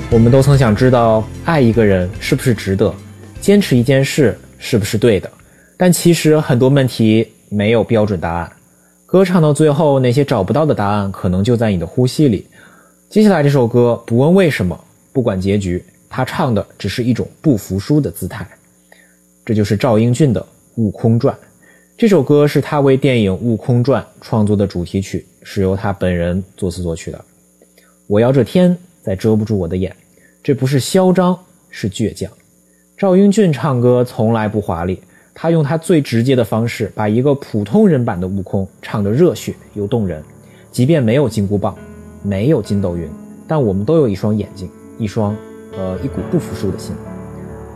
我们都曾想知道爱一个人是不是值得，坚持一件事是不是对的，但其实很多问题没有标准答案。歌唱到最后，那些找不到的答案可能就在你的呼吸里。接下来这首歌不问为什么，不管结局，他唱的只是一种不服输的姿态。这就是赵英俊的《悟空传》。这首歌是他为电影《悟空传》创作的主题曲，是由他本人作词作曲的。我要这天再遮不住我的眼，这不是嚣张，是倔强。赵英俊唱歌从来不华丽，他用他最直接的方式把一个普通人版的悟空唱得热血又动人。即便没有金箍棒，没有筋斗云，但我们都有一双眼睛，一股不服输的心。